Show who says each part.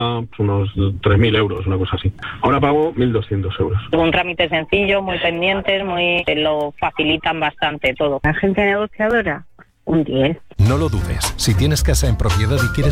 Speaker 1: unos 3.000 euros, una cosa así. Ahora pago 1.200 euros.
Speaker 2: Un trámite sencillo, muy pendientes, lo facilitan bastante todo.
Speaker 3: La gente negociadora, un 10.
Speaker 4: No lo dudes. Si tienes casa en propiedad y quieres